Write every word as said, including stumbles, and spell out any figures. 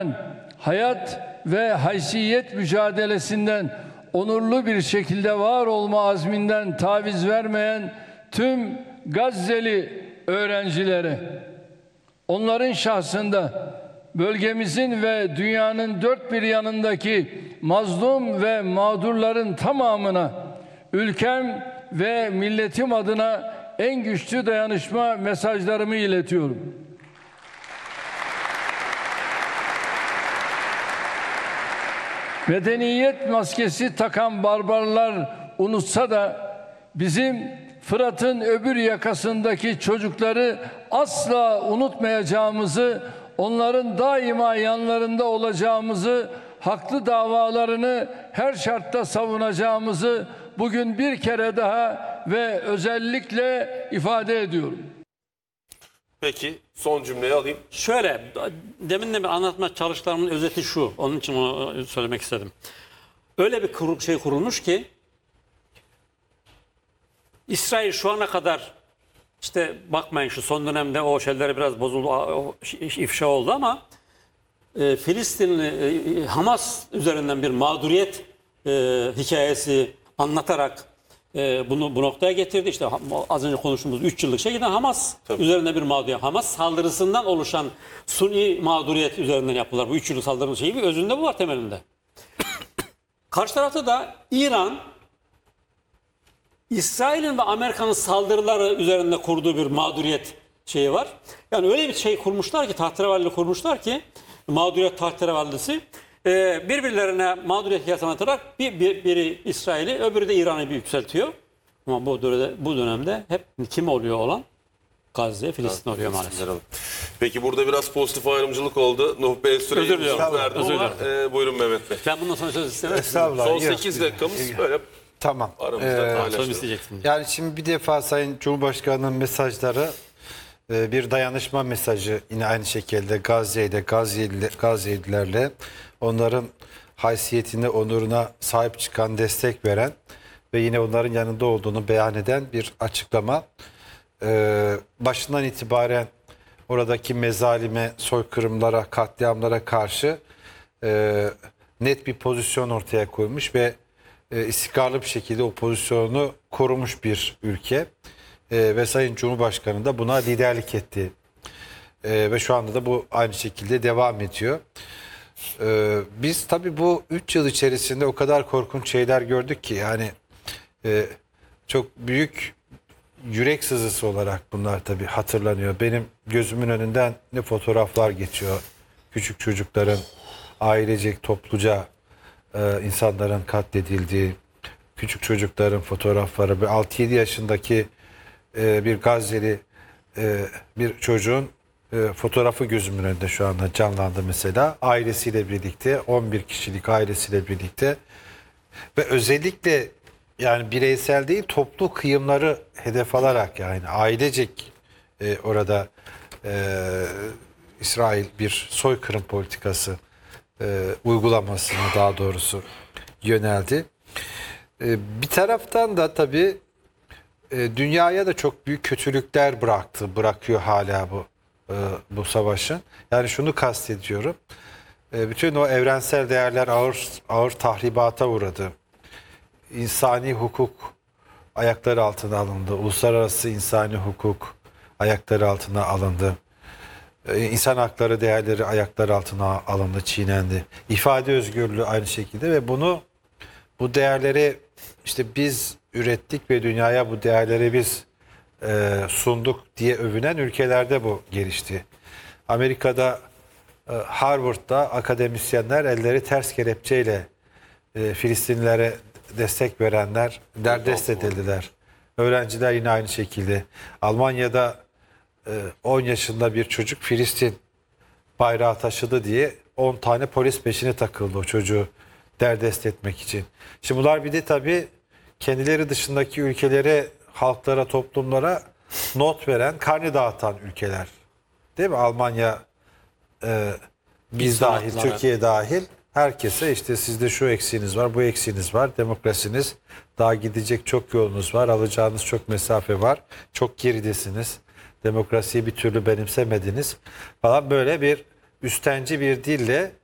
hayat ve haysiyet mücadelesinden onurlu bir şekilde var olma azminden taviz vermeyen tüm Gazze'li öğrencilere, onların şahsında bölgemizin ve dünyanın dört bir yanındaki mazlum ve mağdurların tamamına ülkem ve milletim adına en güçlü dayanışma mesajlarımı iletiyorum. Medeniyet maskesi takan barbarlar unutsa da bizim Fırat'ın öbür yakasındaki çocukları asla unutmayacağımızı, onların daima yanlarında olacağımızı, haklı davalarını her şartta savunacağımızı bugün bir kere daha ve özellikle ifade ediyorum. Peki son cümleyi alayım. Şöyle, demin de bir anlatma çalışmalarımın özeti şu. Onun için onu söylemek istedim. Öyle bir kur, şey kurulmuş ki İsrail şu ana kadar, işte bakmayın şu son dönemde o şeyler biraz bozuldu, o ifşa oldu ama e, Filistinli e, Hamas üzerinden bir mağduriyet e, hikayesi anlatarak e, bunu bu noktaya getirdi. İşte az önce konuştuğumuz üç yıllık şey, Hamas Tabii. üzerinde bir mağduriyet. Hamas saldırısından oluşan suni mağduriyet üzerinden yapılar. Bu üç yıllık saldırının şeyi bir özünde bu var temelinde. Karşı tarafta da İran, İsrail'in ve Amerika'nın saldırıları üzerinde kurduğu bir mağduriyet şeyi var. Yani öyle bir şey kurmuşlar ki, tahterevalli kurmuşlar ki, mağduriyet tahterevallisi e, birbirlerine mağduriyet hikayesi anlatarak bir, bir, biri İsrail'i, öbürü de İran'ı bir yükseltiyor. Ama bu dönemde, bu dönemde hep kim oluyor olan? Gazze, Filistin evet, oluyor maalesef. Peki burada biraz pozitif ayrımcılık oldu. Nuh Bey süreyi uzun verdim ama e, buyurun Mehmet Bey. Ben bundan sonra söz istemem. Son sekiz dakikamız böyle. Tamam. Ee, yani şimdi bir defa Sayın Cumhurbaşkanı'nın mesajları e, bir dayanışma mesajı, yine aynı şekilde Gazze'de Gazze'lilerle onların haysiyetine, onuruna sahip çıkan, destek veren ve yine onların yanında olduğunu beyan eden bir açıklama. Ee, başından itibaren oradaki mezalime, soykırımlara, katliamlara karşı e, net bir pozisyon ortaya koymuş ve e, istikrarlı bir şekilde o pozisyonunu korumuş bir ülke. E, ve Sayın Cumhurbaşkanı da buna liderlik etti. E, ve şu anda da bu aynı şekilde devam ediyor. E, biz tabii bu üç yıl içerisinde o kadar korkunç şeyler gördük ki, yani e, çok büyük yürek sızısı olarak bunlar tabii hatırlanıyor. Benim gözümün önünden ne fotoğraflar geçiyor. Küçük çocukların ailecek, topluca e, insanların katledildiği, küçük çocukların fotoğrafları. altı yedi yaşındaki e, bir Gazze'li e, bir çocuğun e, fotoğrafı gözümün önünde şu anda canlandı mesela. Ailesiyle birlikte, on bir kişilik ailesiyle birlikte ve özellikle yani bireysel değil, toplu kıyımları hedef alarak, yani ailecek e, orada e, İsrail bir soykırım politikası e, uygulamasına daha doğrusu yöneldi. E, bir taraftan da tabii e, dünyaya da çok büyük kötülükler bıraktı, bırakıyor hala bu e, bu savaşın. Yani şunu kastediyorum, e, bütün o evrensel değerler ağır ağır tahribata uğradı. İnsani hukuk ayakları altına alındı. Uluslararası insani hukuk ayakları altına alındı. İnsan hakları değerleri ayakları altına alındı, çiğnendi. İfade özgürlüğü aynı şekilde ve bunu, bu değerleri işte biz ürettik ve dünyaya bu değerleri biz e, sunduk diye övünen ülkelerde bu gelişti. Amerika'da e, Harvard'da akademisyenler elleri ters kelepçeyle e, Filistinlilere destek verenler derdest edildiler. Öğrenciler yine aynı şekilde. Almanya'da on yaşında bir çocuk Filistin bayrağı taşıdı diye on tane polis peşine takıldı o çocuğu derdest etmek için. Şimdi bunlar bir de tabii kendileri dışındaki ülkelere, halklara, toplumlara not veren, karne dağıtan ülkeler. Değil mi? Almanya, e, biz İnsan dahil, hakları. Türkiye dahil. Herkese işte sizde şu eksiğiniz var, bu eksiğiniz var, demokrasiniz, daha gidecek çok yolunuz var, alacağınız çok mesafe var, çok geridesiniz, demokrasiyi bir türlü benimsemediniz falan, böyle bir üstenci bir dille